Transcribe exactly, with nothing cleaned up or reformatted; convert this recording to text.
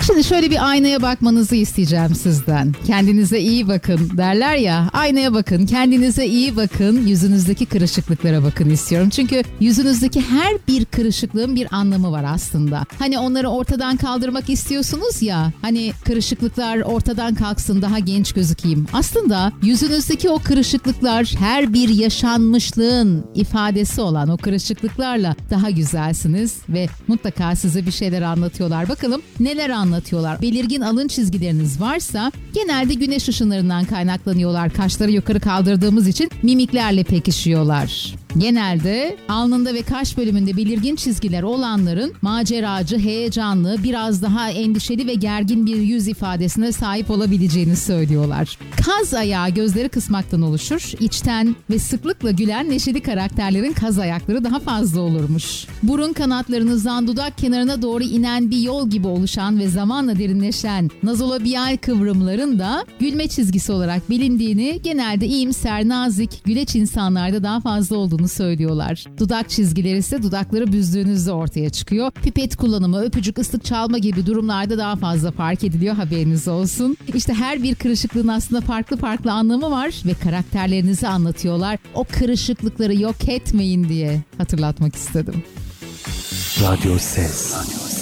Şimdi şöyle bir aynaya bakmanızı isteyeceğim sizden. Kendinize iyi bakın derler ya. Aynaya bakın, kendinize iyi bakın, yüzünüzdeki kırışıklıklara bakın istiyorum. Çünkü yüzünüzdeki her bir kırışıklığın bir anlamı var aslında. Hani onları ortadan kaldırmak istiyorsunuz ya. Hani kırışıklıklar ortadan kalksın, daha genç gözükeyim. Aslında yüzünüzdeki o kırışıklıklar her bir yaşanmışlığın ifadesi olan o kırışıklıklarla daha güzelsiniz ve mutlaka size bir şeyler anlatıyorlar. Bakalım neler anlatıyorlar. Belirgin alın çizgileriniz varsa genelde güneş ışınlarından kaynaklanıyorlar. Kaşları yukarı kaldırdığımız için mimiklerle pekişiyorlar. Genelde alnında ve kaş bölümünde belirgin çizgiler olanların maceracı, heyecanlı, biraz daha endişeli ve gergin bir yüz ifadesine sahip olabileceğini söylüyorlar. Kaz ayağı gözleri kısmaktan oluşur. İçten ve sıklıkla gülen neşeli karakterlerin kaz ayakları daha fazla olurmuş. Burun kanatlarınızdan dudak kenarına doğru inen bir yol gibi oluşan ve zamanla derinleşen nazolabiyal kıvrımların da gülme çizgisi olarak bilindiğini, genelde iyimser, nazik, güleç insanlarda daha fazla olduğunu söylüyorlar. Dudak çizgileri ise dudakları büzdüğünüzde ortaya çıkıyor. Pipet kullanımı, öpücük, ıslık çalma gibi durumlarda daha fazla fark ediliyor, haberiniz olsun. İşte her bir kırışıklığın aslında farklı farklı anlamı var ve karakterlerinizi anlatıyorlar. O kırışıklıkları yok etmeyin diye hatırlatmak istedim. Radyo Ses. Radyo Ses.